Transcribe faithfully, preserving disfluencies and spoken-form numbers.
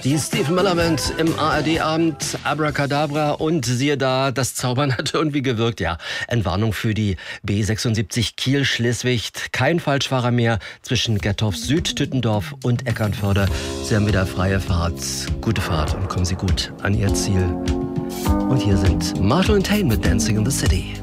Die Stephen Miller Band im A R D-Abend, Abracadabra, und siehe da, das Zaubern hat irgendwie gewirkt, ja. Entwarnung für die B sechsundsiebzig Kiel-Schleswig. Kein Falschfahrer mehr zwischen Gerdorf Süd, Tüttendorf und Eckernförde. Sie haben wieder freie Fahrt. Gute Fahrt und kommen Sie gut an Ihr Ziel. Und hier sind Marshall and Tain mit Dancing in the City.